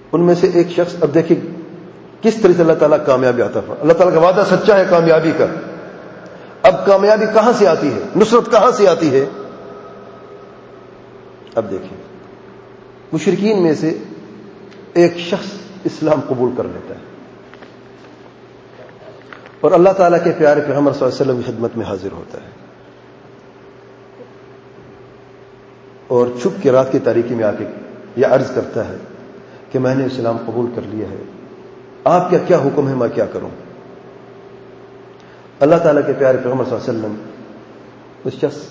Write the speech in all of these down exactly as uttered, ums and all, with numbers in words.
ان میں سے ایک شخص، اب دیکھیں کس طرح سے اللہ تعالیٰ کامیابی عطا فرماتا ہے. اللہ تعالیٰ کا وعدہ سچا ہے کامیابی کا. اب کامیابی کہاں سے آتی ہے، نصرت کہاں سے آتی ہے؟ اب دیکھیں مشرکین میں سے ایک شخص اسلام قبول کر لیتا ہے اور اللہ تعالیٰ کے پیارے پیغمبر صلی اللہ علیہ وسلم کی خدمت میں حاضر ہوتا ہے اور چھپ کے رات کی تاریکی میں آ کے یہ عرض کرتا ہے کہ میں نے اسلام قبول کر لیا ہے، آپ کا کیا حکم ہے، میں کیا کروں؟ اللہ تعالیٰ کے پیارے پیغمبر صلی اللہ علیہ وسلم اس شخص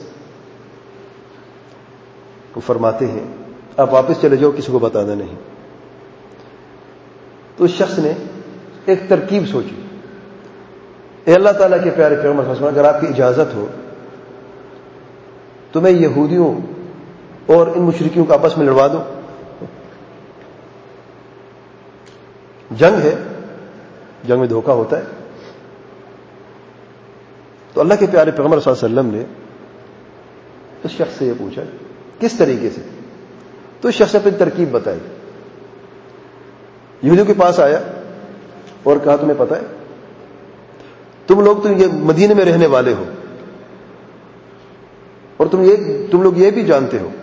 کو فرماتے ہیں آپ واپس چلے جاؤ، کسی کو بتانا نہیں. تو اس شخص نے ایک ترکیب سوچی، اے اللہ تعالیٰ کے پیارے پیغمبر صلی اللہ علیہ وسلم، اگر آپ کی اجازت ہو تو میں یہودیوں اور ان مشرکیوں کو آپس میں لڑوا دوں. جنگ ہے، جنگ میں دھوکہ ہوتا ہے. تو اللہ کے پیارے پیغمبر صلی اللہ علیہ وسلم نے اس شخص سے یہ پوچھا کس طریقے سے؟ تو اس شخص نے اپنی ترکیب بتائی. یہودیوں کے پاس آیا اور کہا تمہیں پتہ ہے تم لوگ تو یہ مدینے میں رہنے والے ہو اور تم یہ تم لوگ یہ بھی جانتے ہو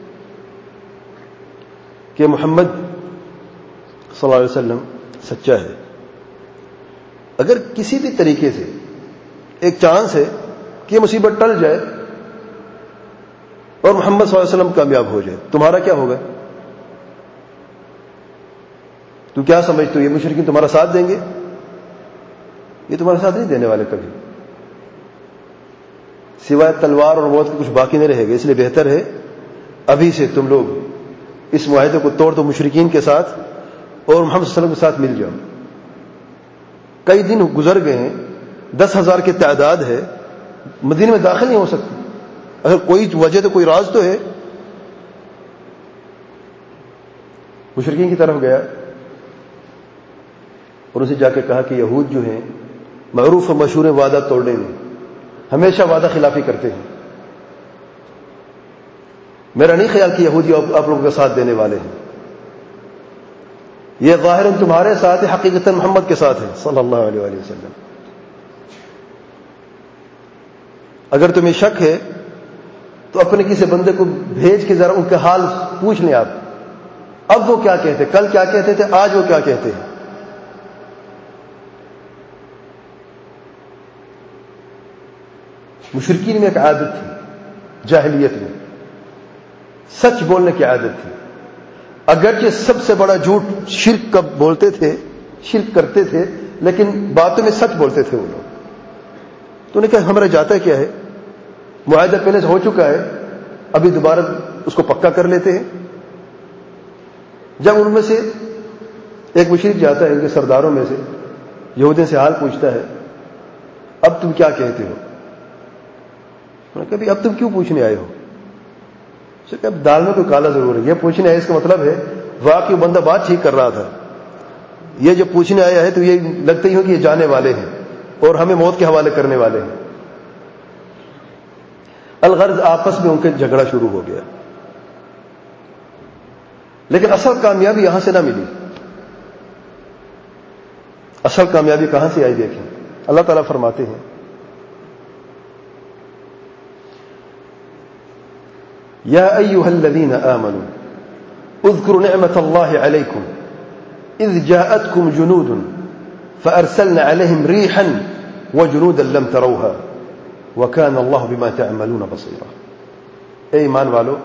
کہ محمد صلی اللہ علیہ وسلم سچا ہے. اگر کسی بھی طریقے سے ایک چانس ہے کہ یہ مصیبت ٹل جائے اور محمد صلی اللہ علیہ وسلم کامیاب ہو جائے، تمہارا کیا ہوگا؟ تو کیا سمجھتے ہو یہ مشرکین تمہارا ساتھ دیں گے؟ یہ تمہارا ساتھ نہیں دینے والے کبھی، سوائے تلوار اور موت کے کچھ باقی نہیں رہے گا. اس لیے بہتر ہے ابھی سے تم لوگ اس معاہدے کو توڑ دو مشرکین کے ساتھ اور محمد صلی اللہ علیہ وسلم کے ساتھ مل جاؤ. کئی دن گزر گئے ہیں، دس ہزار کی تعداد ہے، مدینے میں داخل نہیں ہو سکتی. اگر کوئی وجہ تو کوئی راز تو ہے. مشرکین کی طرف گیا اور اسے جا کے کہا کہ یہود جو ہیں معروف و مشہور وعدہ توڑنے میں ہمیشہ وعدہ خلافی کرتے ہیں. میرا نہیں خیال کہ یہودی آپ لوگوں کا ساتھ دینے والے ہیں. یہ ظاہراً تمہارے ساتھ ہے، حقیقتاً محمد کے ساتھ ہے صلی اللہ علیہ وآلہ وسلم. اگر تمہیں شک ہے تو اپنے کسی بندے کو بھیج کے ذرا ان کا حال پوچھ لیں آپ، اب وہ کیا کہتے، کل کیا کہتے تھے، آج وہ کیا کہتے ہیں. مشرکین میں ایک عادت تھی جاہلیت میں، سچ بولنے کی عادت تھی. اگرچہ سب سے بڑا جھوٹ شرک کا بولتے تھے، شرک کرتے تھے، لیکن باتوں میں سچ بولتے تھے وہ لوگ. تو انہیں کہا ہمارا جاتا کیا ہے، معاہدہ پہلے سے ہو چکا ہے، ابھی دوبارہ اس کو پکا کر لیتے ہیں. جب ان میں سے ایک مشرک جاتا ہے ان کے سرداروں میں سے، یہودیوں سے حال پوچھتا ہے اب تم کیا کہتے ہو؟ انہوں نے کہا اب تم کیوں پوچھنے آئے ہو؟ اسے کہا اب دال میں کوئی کالا ضرور ہے، یہ پوچھنے آئے اس کا مطلب ہے واقعی بندہ بات ٹھیک کر رہا تھا. یہ جو پوچھنے آیا ہے تو یہ لگتا ہی ہو کہ یہ جانے والے ہیں اور ہمیں موت کے حوالے کرنے والے ہیں. الغرض آپس میں ان کے جھگڑا شروع ہو گیا. لیکن اصل کامیابی یہاں سے نہ ملی. اصل کامیابی کہاں سے آئی دیکھیں. اللہ تعالیٰ فرماتے ہیں یا ایھا الذین آمنوا اذکروا نعمت اللہ علیکم اذ جاءتکم جنود فارسلنا علیہم ریحا وجنودا لم تروها وکان اللہ بما تعملون بصیرا. اے ایمان والو،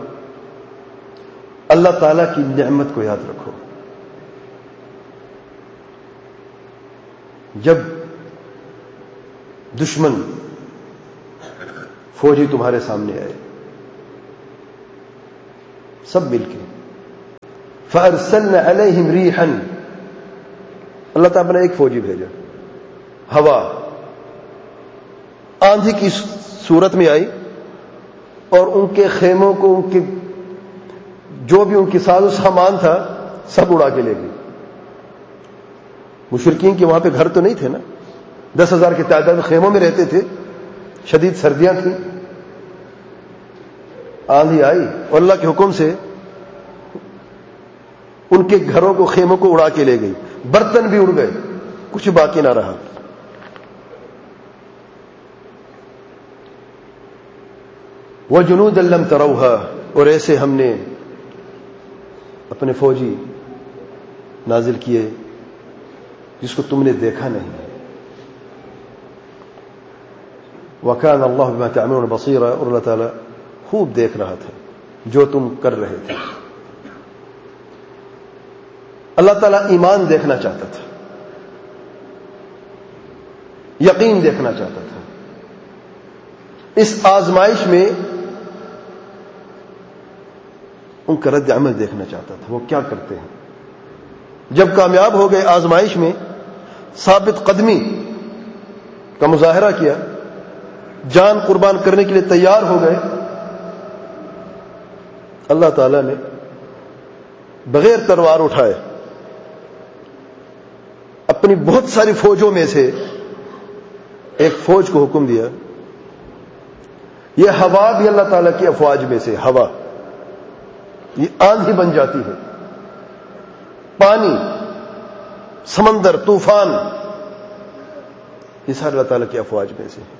اللہ تعالیٰ کی نعمت کو یاد رکھو. جب دشمن فوجی تمہارے سامنے آئے سب مل کے، فارسلنا علیہم ریحا، اللہ تعالیٰ نے ایک فوجی بھیجا، ہوا آندھی کی صورت میں آئی اور ان کے خیموں کو، ان کے جو بھی ان کی ساز و سامان تھا سب اڑا کے لے گئی. مشرکین کے وہاں پہ گھر تو نہیں تھے نا، دس ہزار کی تعداد میں خیموں میں رہتے تھے، شدید سردیاں تھیں. آندھی آئی اور اللہ کے حکم سے ان کے گھروں کو خیموں کو اڑا کے لے گئی, برتن بھی اڑ گئے, کچھ باقی نہ رہا. وَجُنُودًا لَّمْ تَرَوْهَا, اور ایسے ہم نے اپنے فوجی نازل کیے جس کو تم نے دیکھا نہیں. وَكَانَ اللَّهُ بِمَا تَعْمَلُونَ بَصِيرًا, اور اللہ تعالیٰ خوب دیکھ رہا تھا جو تم کر رہے تھے. اللہ تعالیٰ ایمان دیکھنا چاہتا تھا, یقین دیکھنا چاہتا تھا. اس آزمائش میں ان کا رد عمل دیکھنا چاہتا تھا, وہ کیا کرتے ہیں. جب کامیاب ہو گئے آزمائش میں, ثابت قدمی کا مظاہرہ کیا, جان قربان کرنے کے لیے تیار ہو گئے, اللہ تعالیٰ نے بغیر تلوار اٹھائے اپنی بہت ساری فوجوں میں سے ایک فوج کو حکم دیا. یہ ہوا بھی اللہ تعالیٰ کی افواج میں سے, ہوا یہ آندھی بن جاتی ہے, پانی, سمندر, طوفان, یہ سارے اللہ تعالیٰ کی افواج میں سے.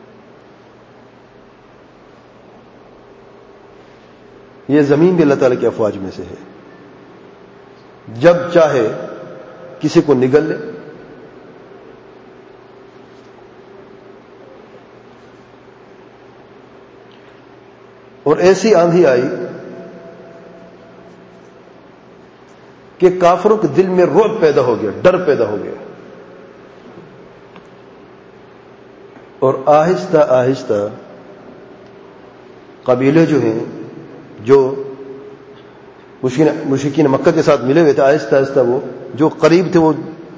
یہ زمین بھی اللہ تعالیٰ کی افواج میں سے ہے. جب چاہے کسی کو نگل لے, اور ایسی آندھی آئی کہ کافروں کے دل میں رعب پیدا ہو گیا, ڈر پیدا ہو گیا, اور آہستہ آہستہ قبیلے جو ہیں جو مشرکین مکہ کے ساتھ ملے ہوئے تھے, آہستہ آہستہ وہ جو قریب تھے وہ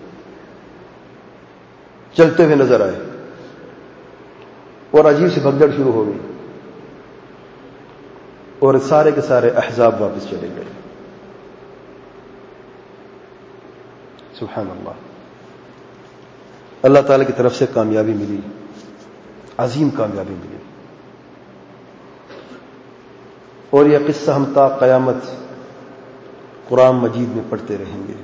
چلتے ہوئے نظر آئے, اور عجیب سی بھگدڑ شروع ہو گئی, اور سارے کے سارے احزاب واپس چلے گئے. سبحان اللہ, اللہ تعالی کی طرف سے کامیابی ملی, عظیم کامیابی ملی. اور یہ قصہ ہم تا قیامت قرآن مجید میں پڑھتے رہیں گے.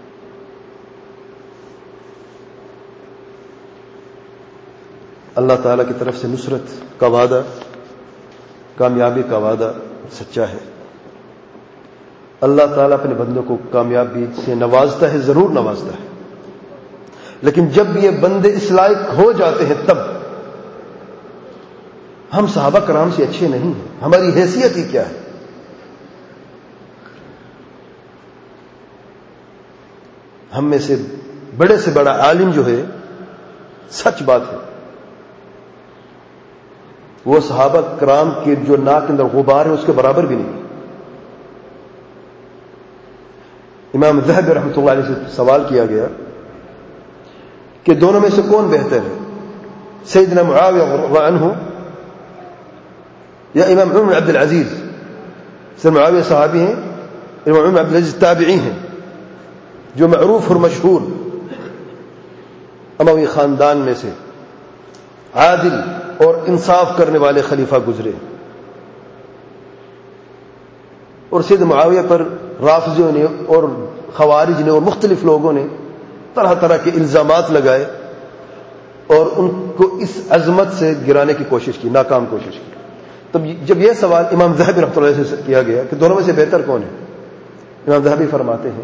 اللہ تعالیٰ کی طرف سے نصرت کا وعدہ, کامیابی کا وعدہ سچا ہے. اللہ تعالیٰ اپنے بندوں کو کامیابی سے نوازتا ہے, ضرور نوازتا ہے, لیکن جب یہ بندے اس لائق ہو جاتے ہیں تب. ہم صحابہ کرام سے اچھے نہیں ہیں, ہماری حیثیت ہی کیا ہے. ہم میں سے بڑے سے بڑا عالم جو ہے, سچ بات ہے, وہ صحابہ کرام کے جو ناک کے اندر غبار ہے اس کے برابر بھی نہیں. امام ذہبی رحمۃ اللہ علیہ سے سوال کیا گیا کہ دونوں میں سے کون بہتر ہے, سیدنا معاویہ رضی اللہ عنہ یا امام عمر بن عبد العزیز. سیدنا معاویہ صحابی ہیں, امام عمر بن عبد العزیز تابعی ہیں, جو معروف اور مشہور اموی خاندان میں سے عادل اور انصاف کرنے والے خلیفہ گزرے. اور سید معاویہ پر رافضیوں نے اور خوارج نے اور مختلف لوگوں نے طرح طرح کے الزامات لگائے اور ان کو اس عظمت سے گرانے کی کوشش کی, ناکام کوشش کی. تب جب یہ سوال امام ذہبی رحمۃ اللہ علیہ سے کیا گیا کہ دونوں میں سے بہتر کون ہے, امام ذہبی فرماتے ہیں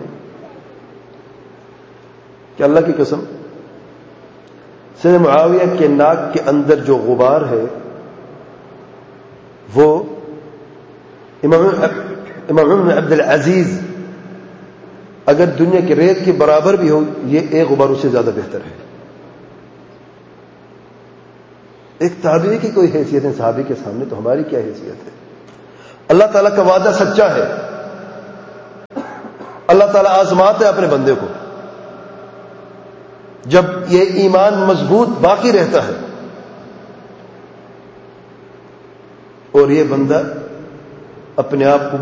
کہ اللہ کی قسم, سید معاویہ کے ناک کے اندر جو غبار ہے وہ امام امام بن عبد العزیز اگر دنیا کے ریت کے برابر بھی ہو, یہ ایک غبار اس سے زیادہ بہتر ہے. ایک تابعی کی کوئی حیثیت ہے صحابی کے سامنے, تو ہماری کیا حیثیت ہے. اللہ تعالیٰ کا وعدہ سچا ہے, اللہ تعالیٰ آزماتا ہے اپنے بندے کو. جب یہ ایمان مضبوط باقی رہتا ہے اور یہ بندہ اپنے آپ کو